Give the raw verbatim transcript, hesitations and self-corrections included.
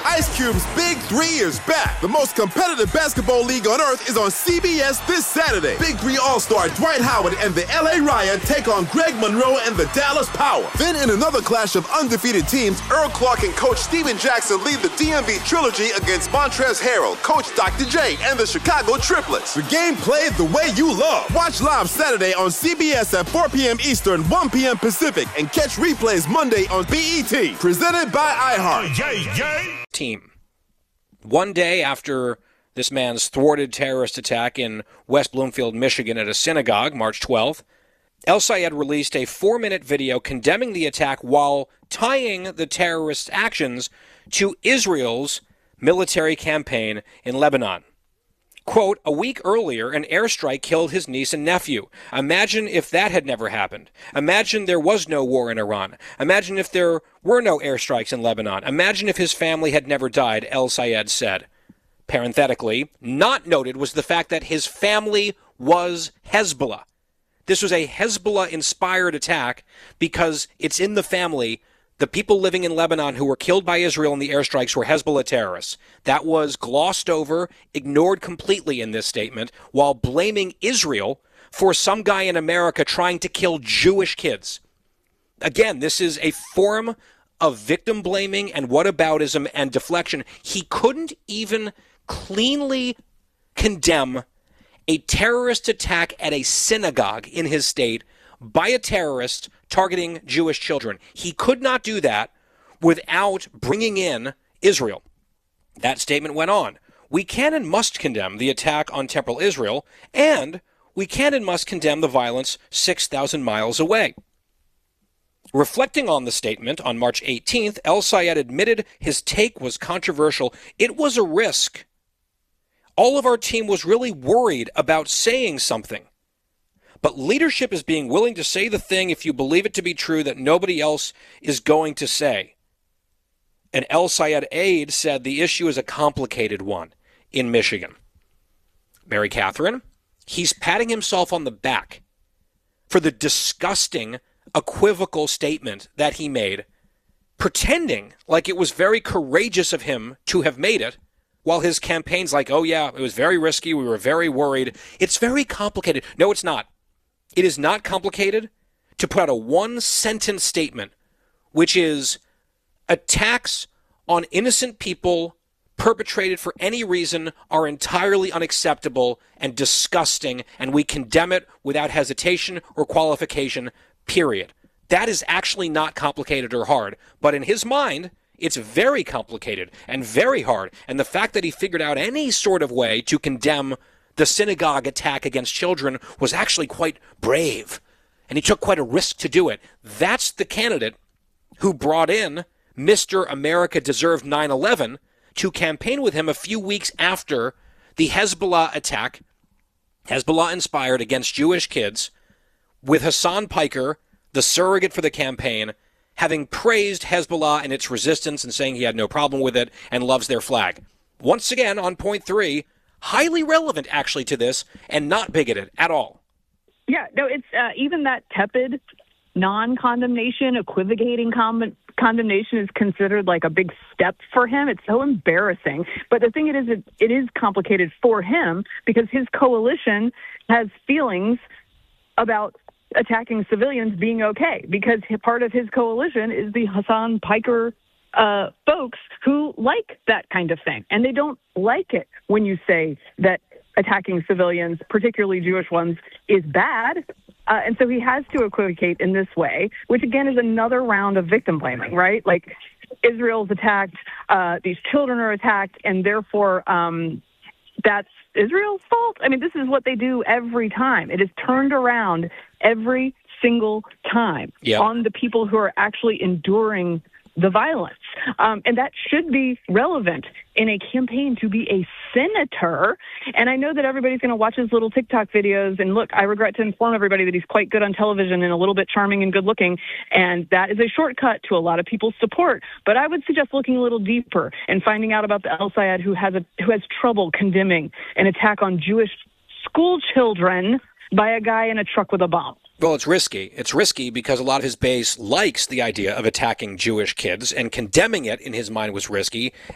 Ice Cube's Big Three is back. The most competitive basketball league on earth is on C B S this Saturday. Big Three All-Star Dwight Howard and the L A Riot take on Greg Monroe and the Dallas Power. Then in another clash of undefeated teams, Earl Clark and Coach Steven Jackson lead the D M V Trilogy against Montrezl Harrell, Coach Doctor J, and the Chicago Triplets. The game played the way you love. Watch live Saturday on C B S at four p.m. Eastern, one p.m. Pacific, and catch replays Monday on B E T. Presented by iHeart. Yay, yay. Team. One day after this man's thwarted terrorist attack in West Bloomfield, Michigan at a synagogue, March twelfth, El Sayed released a four-minute video condemning the attack while tying the terrorist actions to Israel's military campaign in Lebanon. Quote, a week earlier, an airstrike killed his niece and nephew. Imagine if that had never happened. Imagine there was no war in Iran. Imagine if there were no airstrikes in Lebanon. Imagine if his family had never died, El Sayed said. Parenthetically, not noted was the fact that his family was Hezbollah. This was a Hezbollah-inspired attack because it's in the family. The people living in Lebanon who were killed by Israel in the airstrikes were Hezbollah terrorists. That was glossed over, ignored completely in this statement, while blaming Israel for some guy in America trying to kill Jewish kids. Again, this is a form of victim blaming and whataboutism and deflection. He couldn't even cleanly condemn a terrorist attack at a synagogue in his state by a terrorist targeting Jewish children. He could not do that without bringing in Israel. That statement went on. We can and must condemn the attack on temporal Israel, and we can and must condemn the violence six thousand miles away. Reflecting on the statement on March eighteenth, El Sayed admitted his take was controversial. It was a risk. All of our team was really worried about saying something. But leadership is being willing to say the thing if you believe it to be true that nobody else is going to say. An El Sayed aide said the issue is a complicated one in Michigan. Mary Catherine, he's patting himself on the back for the disgusting, equivocal statement that he made, pretending like it was very courageous of him to have made it, while his campaign's like, oh yeah, it was very risky, we were very worried. It's very complicated. No, it's not. It is not complicated to put out a one-sentence statement, which is attacks on innocent people perpetrated for any reason are entirely unacceptable and disgusting, and we condemn it without hesitation or qualification, period. That is actually not complicated or hard, but in his mind, it's very complicated and very hard, and the fact that he figured out any sort of way to condemn the synagogue attack against children was actually quite brave, and he took quite a risk to do it. That's the candidate who brought in Mister America Deserved nine eleven to campaign with him a few weeks after the Hezbollah attack, Hezbollah inspired against Jewish kids, with Hassan Piker, the surrogate for the campaign, having praised Hezbollah and its resistance and saying he had no problem with it and loves their flag. Once again, on point three, highly relevant, actually, to this, and not bigoted at all. Yeah, no, it's uh, even that tepid non-condemnation, equivocating com- condemnation is considered like a big step for him. It's so embarrassing. But the thing it is, it, it is complicated for him because his coalition has feelings about attacking civilians being okay, because part of his coalition is the Hassan Piker uh, folks who like that kind of thing. And they don't like it when you say that attacking civilians, particularly Jewish ones, is bad. Uh, and so he has to equivocate in this way, which again is another round of victim blaming, right? Like Israel's attacked, uh, these children are attacked, and therefore um, that's Israel's fault. I mean, this is what they do every time. It is turned around every single time yep. on the people who are actually enduring the violence. Um, and that should be relevant in a campaign to be a senator. And I know that everybody's going to watch his little TikTok videos. And look, I regret to inform everybody that he's quite good on television and a little bit charming and good looking. And that is a shortcut to a lot of people's support. But I would suggest looking a little deeper and finding out about the El Sayed who has a, who has trouble condemning an attack on Jewish school children by a guy in a truck with a bomb. Well, it's risky. It's risky because a lot of his base likes the idea of attacking Jewish kids, and condemning it in his mind was risky.